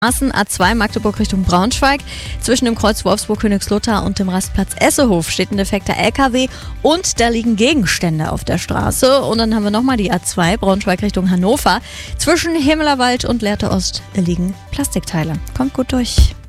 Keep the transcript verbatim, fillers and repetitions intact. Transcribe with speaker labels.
Speaker 1: Straßen A zwei Magdeburg Richtung Braunschweig. Zwischen dem Kreuz Wolfsburg-Königslutter und dem Rastplatz Essehof steht ein defekter L K W und da liegen Gegenstände auf der Straße. Und dann haben wir nochmal die A zwei Braunschweig Richtung Hannover. Zwischen Himmelerwald und Lehrte Ost liegen Plastikteile. Kommt gut durch.